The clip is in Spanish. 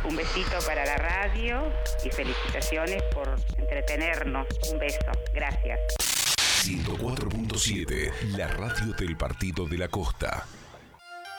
Un besito para la radio y felicitaciones por entretenernos. Un beso. Gracias. 104.7, la radio del Partido de la Costa.